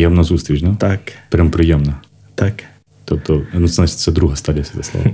Приємна зустріч, да? Так. Прям приємна. Так. Тобто, значить, це друга стадія Святослава.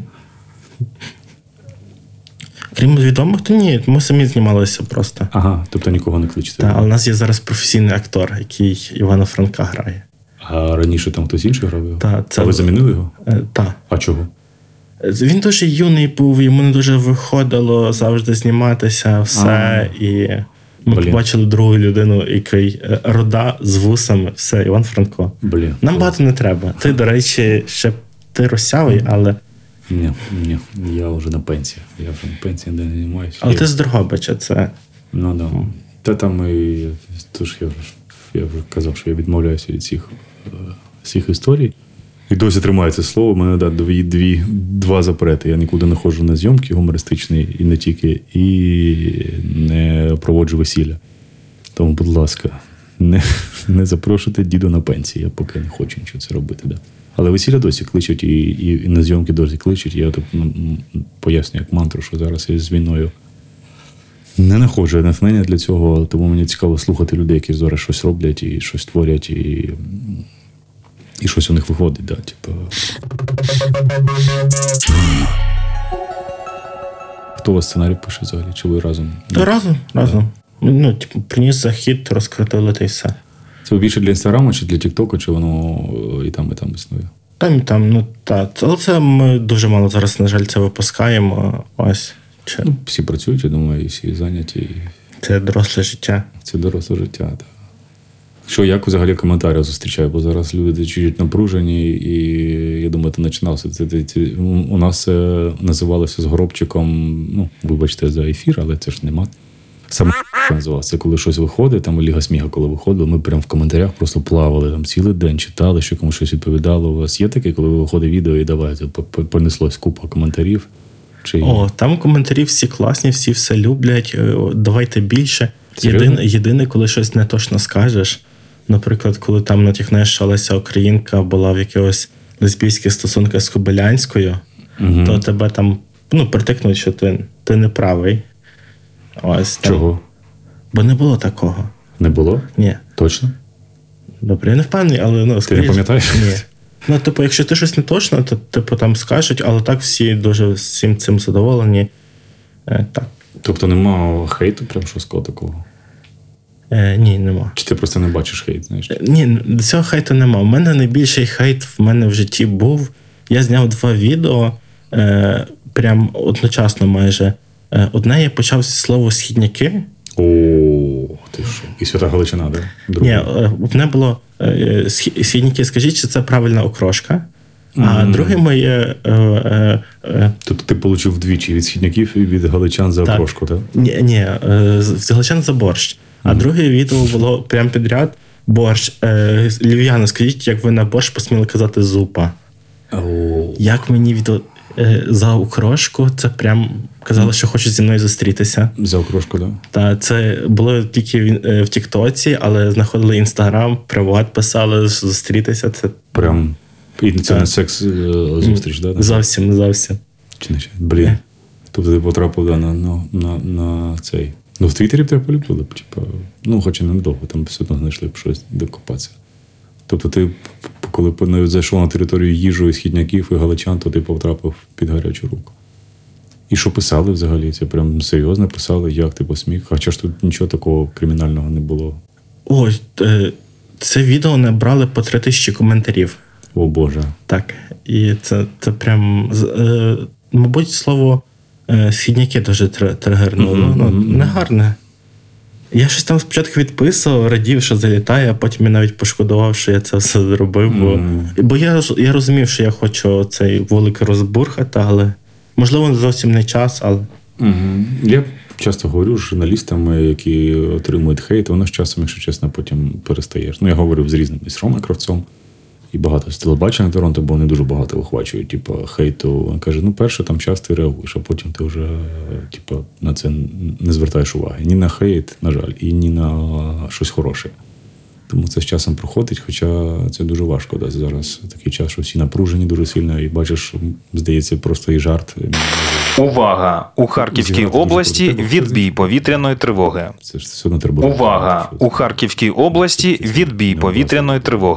Крім відомих, то ні, ми самі знімалися просто. Ага, тобто нікого не кличете. Так, але у нас є зараз професійний актор, який Івана Франка грає. А раніше там хтось інший грав його? Так. А ви замінили його? Так. А чого? Він дуже юний був, йому не дуже виходило завжди зніматися, все. І ми побачили другу людину, який рода з вусами, все, Іван Франко. Нам багато не треба. Ти, до речі, ще ти росявий, але... Ні, я вже на пенсії. Я вже на пенсії не займаюся. Але ти з Дрогобича, це... Ну, да. Та там і... Тож я вже казав, що я відмовляюся від всіх історій. І досі тримається слово. У мене два запрети. Я нікуди не ходжу на зйомки гумористичні і не тільки, і не проводжу весілля. Тому, будь ласка, не запрошуйте діду на пенсію. Я поки не хочу нічого це робити. Да. Але весілля досі кличуть, і на зйомки досі кличуть. Я пояснюю як мантру, що зараз я з війною не знаходжу натхнення для цього, тому мені цікаво слухати людей, які зараз щось роблять і щось творять, і щось у них виходить, да, типу. Хто у вас сценарій пише взагалі? Чи ви разом? Та разом. Ну, типу, приніс захід, розкрутили та й все. Це більше для Інстаграму чи для Тіктоку, чи воно і там існує? Там, ну так. Але це ми дуже мало зараз, на жаль, це випускаємо. Ось. Ну, всі працюють, я думаю, і всі зайняті. Це доросле життя. Це доросле життя, так. Що, як взагалі коментарі зустрічаю? Бо зараз люди чуть що і я думаю, ти починався. У нас це називалося з Горобчиком, ну, вибачте за ефір, але це ж нема. Саме називався. Це коли щось виходить, там Ліга сміха, коли виходило, ми прямо в коментарях просто плавали, там цілий день читали, що комусь щось відповідало. У вас є таке, коли виходить відео і давайте, понеслось купа коментарів? Там коментарі всі класні, всі все люблять, давайте більше. Єдине, коли щось не точно скажеш, наприклад, коли там натякнеш, що Леся Українка була в якихось лесбійських стосунках з Кобилянською, то тебе там, притикнуть, що ти не правий. Ось, там. Чого? Бо не було такого. Не було? Ні. Точно? Добре, я не впевнений, але... Ти не пам'ятаєш? Ні. Якщо ти щось не точно, то там скажуть, але так всі дуже всім цим задоволені. Так. Тобто нема хейту прям щось такого? Ні, нема. Чи ти просто не бачиш хейт, знаєш? Ні, цього хейту нема. У мене найбільший хейт в мене в житті був. Я зняв 2 відео, прям одночасно майже. Одне я почав зі слова «східняки». О, ти що? І Свята Галичина, да? Ні, в мене було «східняки, скажіть, чи це правильна окрошка?» А друге моє... Тобто ти отримав вдвічі від східняків і від галичан за окрошку, так? Ні, з галичан за борщ. А друге відео було прямо підряд борщ. Львів'яни, скажіть, як ви на борщ посміли казати «зупа»? Як мені відео за окрошку, це прям казали, що хочуть зі мною зустрітися. За окрошку, так? Так, це було тільки в Тіктоці, але знаходили Інстаграм, приват писали, зустрітися. Це прям... І це не секс-зустріч, так? Зовсім. Чи не? Блін. Тобто ти потрапив на цей... В Твіттері б тебе полюбили б, хоч і недовго, там все одно знайшли б щось докопатися. Тобто ти, коли зайшов на територію їжу і східняків, і галичан, то ти потрапив під гарячу руку. І що писали взагалі? Це прям серйозно писали, як ти посміг? Хоча ж тут нічого такого кримінального не було. Ось, це відео набрали по 3000 коментарів. О, Боже. Так, і це прям, мабуть, слово «східняки» дуже тригернуло. Негарне. Я щось там спочатку відписував, радів, що залітає, а потім я навіть пошкодував, що я це все зробив. Бо я розумів, що я хочу цей вулик розбурхати, але можливо, зовсім не час, але... Я часто говорю з журналістами, які отримують хейт, воно з часом, якщо чесно, потім перестаєш. Я говорив з різними, з Ромою Кравцом, і багато з телебачення Торонто, бо вони дуже багато вихвачують, хейту. Він каже, перше там час ти реагуєш, а потім ти вже, на це не звертаєш уваги. Ні на хейт, на жаль, і ні на щось хороше. Тому це з часом проходить, хоча це дуже важко. Да? Зараз такий час, що всі напружені дуже сильно, і бачиш, здається, просто і жарт. Увага! У Харківській області відбій повітряної тривоги. Це ж все одно треба. Увага! У Харківській області відбій повітряної тривоги.